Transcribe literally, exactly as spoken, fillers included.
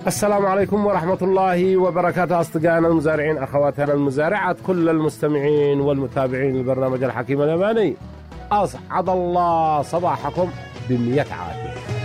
السلام عليكم ورحمة الله وبركاته أصدقائنا المزارعين، أخواتنا المزارعات، كل المستمعين والمتابعين للبرنامج الحكيم اليماني، أسعد الله صباحكم بمئة عافية.